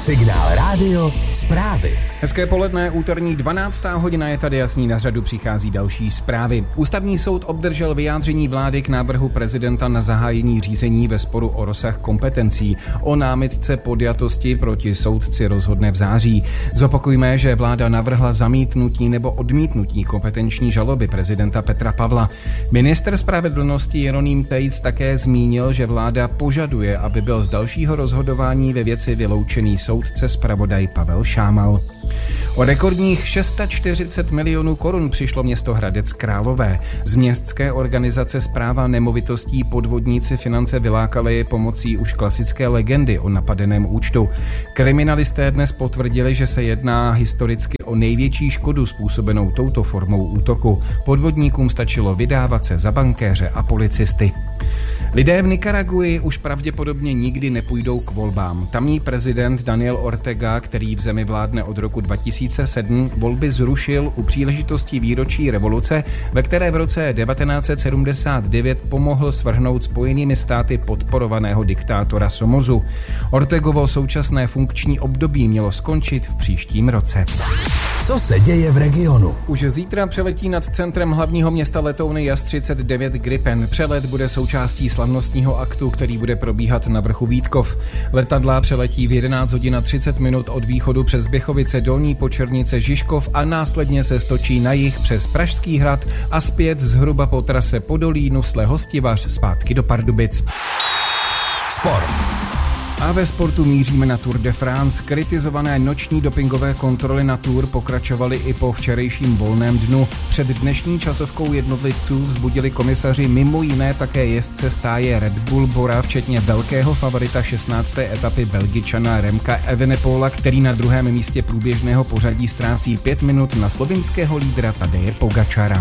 Signál Rádio zprávy. Hezké poledne, úterní 12. hodina je tady jasný, na řadu přichází další zprávy. Ústavní soud obdržel vyjádření vlády k návrhu prezidenta na zahájení řízení ve sporu o rozsah kompetencí. O námitce podjatosti proti soudci rozhodne v září. Zopakujme, že vláda navrhla zamítnutí nebo odmítnutí kompetenční žaloby prezidenta Petra Pavla. Ministr spravedlnosti Jeroným Tejc také zmínil, že vláda požaduje, aby byl z dalšího rozhodování ve věci vyloučený soudce zpravodaj Pavel Šámal. O rekordních 640 milionů korun přišlo město Hradec Králové. Z městské organizace Správa nemovitostí podvodníci finance vylákali pomocí už klasické legendy o napadeném účtu. Kriminalisté dnes potvrdili, že se jedná historicky o největší škodu způsobenou touto formou útoku. Podvodníkům stačilo vydávat se za bankéře a policisty. Lidé v Nikaragui už pravděpodobně nikdy nepůjdou k volbám. Tamní prezident Daniel Ortega, který v zemi vládne od roku 2007, volby zrušil u příležitosti výročí revoluce, ve které v roce 1979 pomohl svrhnout Spojenými státy podporovaného diktátora Somozu. Ortegovo současné funkční období mělo skončit v příštím roce. Co se děje v regionu? Už zítra přeletí nad centrem hlavního města letouny JAS-39 Gripen. Přelet bude součástí slavnostního aktu, který bude probíhat na vrchu Vítkov. Letadla přeletí v 11 hodin a 30 minut od východu přes Běchovice, Dolní Počernice, Žižkov a následně se stočí na jih přes Pražský hrad a zpět zhruba po trase Podolí, Nusle, Hostivař zpátky do Pardubic. Sport. A ve sportu míříme na Tour de France. Kritizované noční dopingové kontroly na Tour pokračovaly i po včerejším volném dnu. Před dnešní časovkou jednotlivců vzbudili komisaři mimo jiné také jezdce stáje Red Bull Bora, včetně velkého favorita 16. etapy Belgičana Remka Evenepoela, který na druhém místě průběžného pořadí ztrácí 5 minut na slovinského lídra Tadeje Pogačara.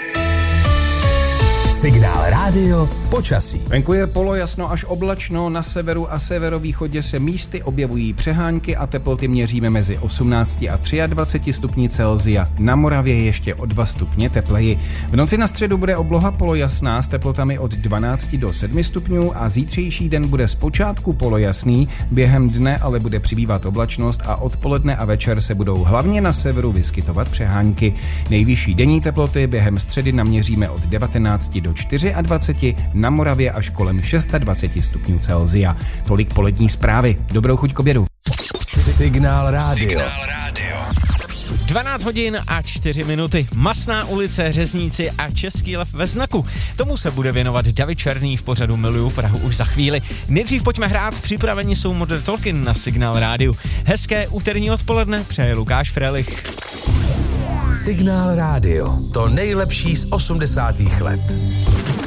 Signál Rádio počasí. Venku je polojasno až oblačno, na severu a severovýchodě se místy objevují přehánky a teploty měříme mezi 18 a 23 stupni Celsia. Na Moravě ještě o 2 stupně tepleji. V noci na středu bude obloha polojasná s teplotami od 12 do 7 stupňů a zítřejší den bude zpočátku polojasný, během dne ale bude přibývat oblačnost a odpoledne a večer se budou hlavně na severu vyskytovat přehánky. Nejvyšší denní teploty během středy naměříme od 19 do 24, na Moravě až kolem 26 stupňů Celsia. Tolik polední zprávy. Dobrou chuť k obědu. Signál Rádio. 12 hodin a 4 minuty. Masná ulice, řezníci a Český lev ve znaku. Tomu se bude věnovat David Černý v pořadu Miluju Prahu už za chvíli. Nejdřív pojďme hrát, připraveni jsou Modern Talking na Signál Rádiu. Hezké úterní odpoledne přeje Lukáš Frelich. Signál Rádio. To nejlepší z 80. let.